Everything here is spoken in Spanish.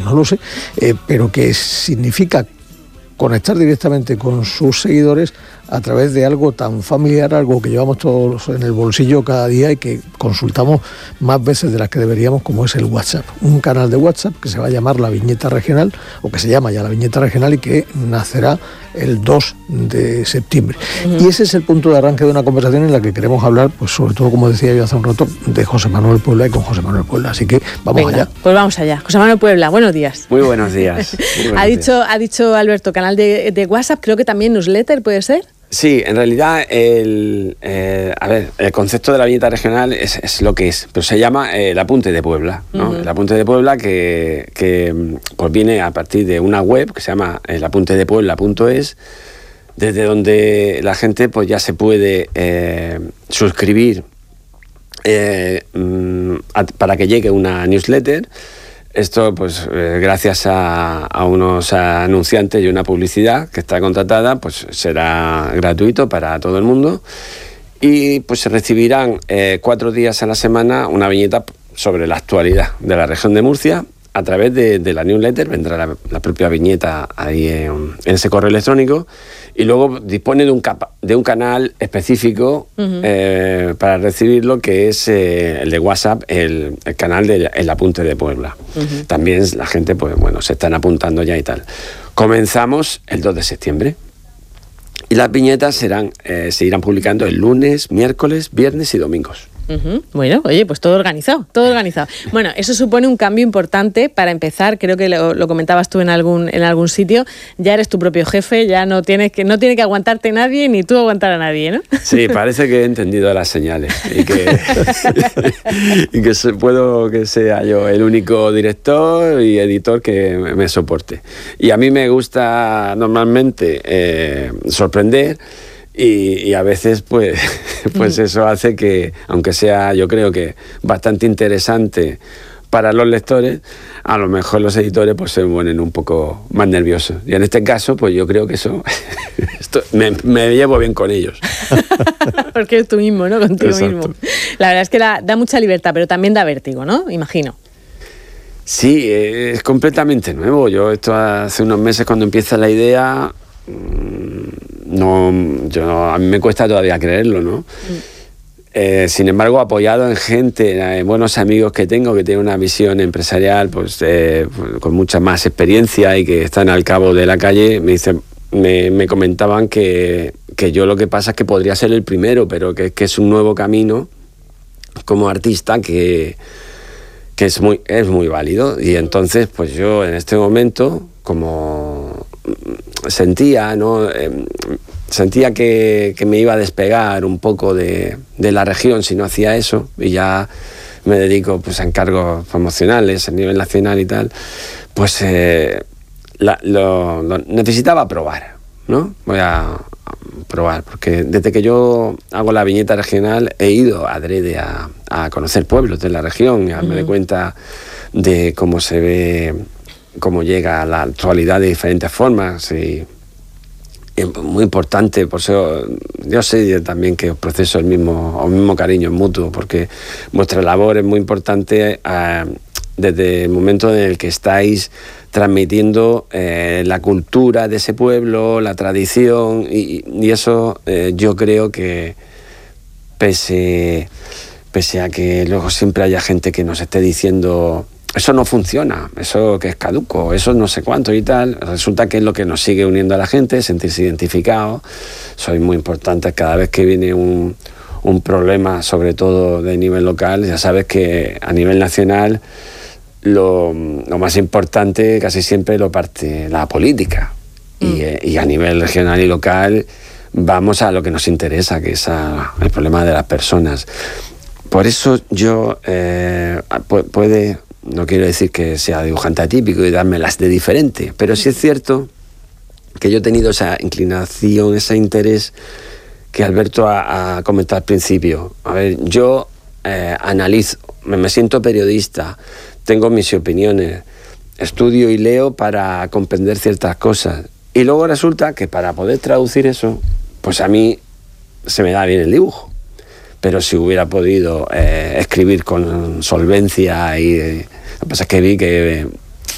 no lo sé, pero que significa conectar directamente con sus seguidores a través de algo tan familiar, algo que llevamos todos en el bolsillo cada día y que consultamos más veces de las que deberíamos, como es el WhatsApp. Un canal de WhatsApp que se va a llamar La Viñeta Regional, o que se llama ya La Viñeta Regional, y que nacerá el 2 de septiembre. Y ese es el punto de arranque de una conversación en la que queremos hablar, pues sobre todo, como decía yo hace un rato, de José Manuel Puebla y con José Manuel Puebla. Así que vamos allá. Pues vamos allá. José Manuel Puebla, buenos días. Muy buenos días. Ha dicho Alberto, canal de WhatsApp, creo que también newsletter, ¿puede ser? Sí, en realidad el concepto de la viñeta regional es lo que es, pero se llama el Apunte de Puebla, ¿no? El Apunte de Puebla que pues viene a partir de una web que se llama elapuntedepuebla.es, desde donde la gente pues ya se puede suscribir para que llegue una newsletter. Esto, pues, gracias a unos anunciantes y una publicidad que está contratada, pues será gratuito para todo el mundo. Y pues se recibirán 4 días a la semana una viñeta sobre la actualidad de la región de Murcia. A través de la newsletter vendrá la propia viñeta ahí en ese correo electrónico, y luego dispone de un canal específico para recibirlo, que es el de WhatsApp, el canal del Apunte de Puebla. También la gente, pues bueno, se están apuntando ya y tal. Comenzamos el 2 de septiembre y las viñetas se irán publicando el lunes, miércoles, viernes y domingos. Bueno, oye, pues todo organizado. Bueno, eso supone un cambio importante. Para empezar, creo que lo comentabas tú en algún sitio, ya eres tu propio jefe, ya no tiene que aguantarte nadie, ni tú aguantar a nadie, ¿no? Sí, parece que he entendido las señales y que puedo que sea yo el único director y editor que me soporte. Y a mí me gusta normalmente sorprender. Y a veces pues eso hace que, aunque sea, yo creo que bastante interesante para los lectores, a lo mejor los editores pues se ponen un poco más nerviosos. Y en este caso, pues yo creo que eso me llevo bien con ellos. Porque eres tú mismo, ¿no? Contigo Exacto. mismo. La verdad es que da mucha libertad, pero también da vértigo, ¿no? Imagino. Sí, es completamente nuevo. Yo esto hace unos meses, cuando empieza la idea, a mí me cuesta todavía creerlo, ¿no? Sin embargo, apoyado en gente, buenos amigos que tengo, que tienen una visión empresarial pues con mucha más experiencia y que están al cabo de la calle, me comentaban que yo, lo que pasa es que podría ser el primero, pero que es un nuevo camino como artista que es muy válido. Y entonces, pues yo en este momento, como sentía, ¿no? Sentía que me iba a despegar un poco de la región si no hacía eso, y ya me dedico pues a encargos promocionales a nivel nacional y tal, pues lo necesitaba probar, ¿no? Voy a probar, porque desde que yo hago la viñeta regional he ido adrede a conocer pueblos de la región y a darme cuenta de cómo se ve, cómo llega a la actualidad de diferentes formas. Y muy importante, por eso yo sé también que os proceso el mismo cariño mutuo, porque vuestra labor es muy importante desde el momento en el que estáis transmitiendo la cultura de ese pueblo, la tradición, y eso yo creo que pese a que luego siempre haya gente que nos esté diciendo eso no funciona, eso que es caduco, eso no sé cuánto y tal, resulta que es lo que nos sigue uniendo a la gente, sentirse identificado. Soy muy importante cada vez que viene un problema, sobre todo de nivel local. Ya sabes que a nivel nacional lo más importante casi siempre lo parte la política, y a nivel regional y local vamos a lo que nos interesa, que es el problema de las personas. Por eso yo no quiero decir que sea dibujante atípico y dármelas de diferente, pero sí es cierto que yo he tenido esa inclinación, ese interés que Alberto ha comentado al principio. A ver, yo analizo, me siento periodista, tengo mis opiniones, estudio y leo para comprender ciertas cosas, y luego resulta que para poder traducir eso, pues a mí se me da bien el dibujo. Pero si hubiera podido escribir con solvencia, lo que pasa es que vi que